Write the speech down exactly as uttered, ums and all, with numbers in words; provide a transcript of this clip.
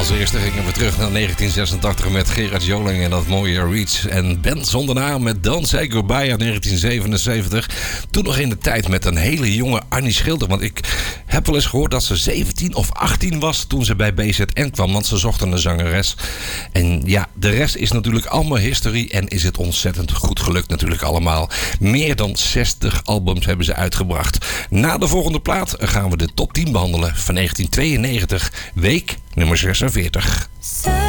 Als eerste gingen we terug naar negentien zesentachtig met Gerard Joling en dat mooie Reach. En Ben zonder naam met Don't Say Goodbye uit negentien zevenenzeventig. Toen nog in de tijd met een hele jonge Annie Schilder. Want ik heb wel eens gehoord dat ze zeventien of achttien was toen ze bij B Z N kwam. Want ze zochten een zangeres. En ja, de rest is natuurlijk allemaal history. En is het ontzettend goed gelukt natuurlijk allemaal. Meer dan zestig albums hebben ze uitgebracht. Na de volgende plaat gaan we de top tien behandelen van negentien tweeënnegentig. Week nummer zesenveertig.